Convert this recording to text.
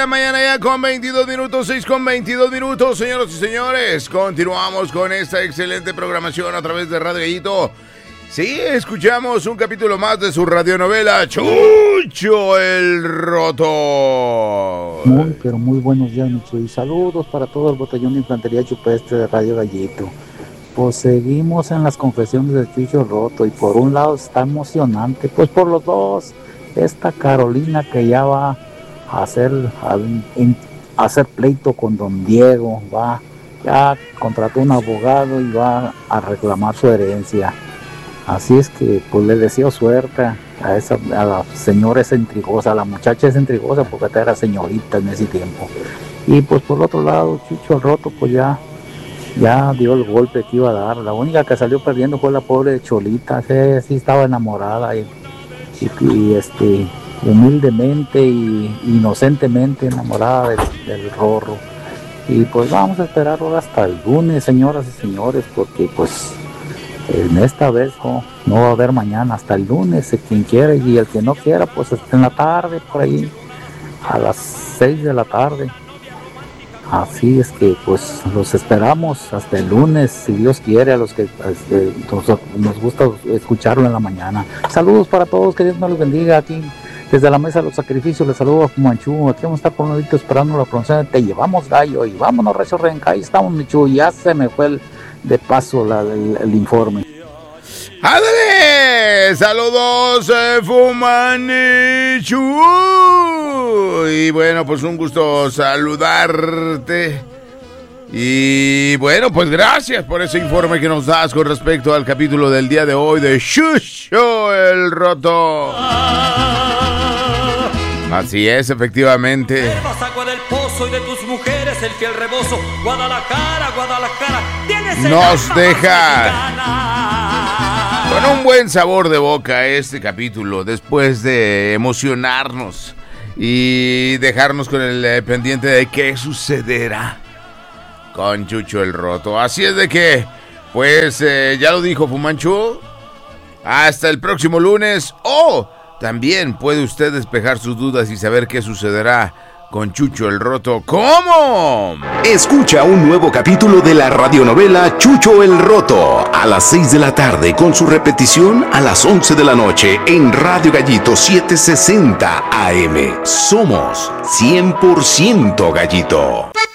Mañana ya con 22 minutos, 6 con 22 minutos, señoras y señores. Continuamos con esta excelente programación a través de Radio Gallito. Sí, escuchamos un capítulo más de su radionovela Chucho el Roto. Muy, pero muy buenos días, Micho. Y saludos para todo el batallón de infantería chupestre de Radio Gallito. Pues seguimos en las confesiones de Chucho el Roto. Y por un lado está emocionante, pues por los dos. Esta Carolina que ya va a hacer pleito con don Diego, ya contrató un abogado y va a reclamar su herencia. Así es que pues le deseo suerte a la señora esa intrigosa, a la muchacha esa intrigosa, porque esta era señorita en ese tiempo. Y pues por otro lado, Chucho el Roto pues ya dio el golpe que iba a dar. La única que salió perdiendo fue la pobre de Cholita, sí estaba enamorada y humildemente y inocentemente enamorada del Rorro. Y pues vamos a esperar ahora hasta el lunes, señoras y señores, porque pues en esta vez no va a haber mañana, hasta el lunes, quien quiera, y el que no quiera pues hasta en la tarde, por ahí a las 6 de la tarde. Así es que pues los esperamos hasta el lunes, si Dios quiere, a los que nos gusta escucharlo en la mañana. Saludos para todos, que Dios me los bendiga. Aquí desde la mesa de los sacrificios les saludo a Fumanchu. Aquí vamos a estar por un ladito esperando la pronunciación de Te Llevamos Gallo, y vámonos, Recio Renca. Ahí estamos, Michu. Ya se me fue de paso el informe. ¡Ándale! ¡Saludos, Fumanchu! Y bueno, pues un gusto saludarte. Y bueno, pues gracias por ese informe que nos das con respecto al capítulo del día de hoy de Chucho el Roto. Así es, efectivamente. Agua del pozo y de tus mujeres el fiel rebozo. Guadalajara, tienes nos deja con un buen sabor de boca este capítulo, después de emocionarnos y dejarnos con el pendiente de qué sucederá con Chucho el Roto. Así es de que, pues ya lo dijo Fumanchu, hasta el próximo lunes. También puede usted despejar sus dudas y saber qué sucederá con Chucho el Roto. ¿Cómo? Escucha un nuevo capítulo de la radionovela Chucho el Roto a las 6 de la tarde, con su repetición a las 11 de la noche en Radio Gallito 760 AM. Somos 100% Gallito.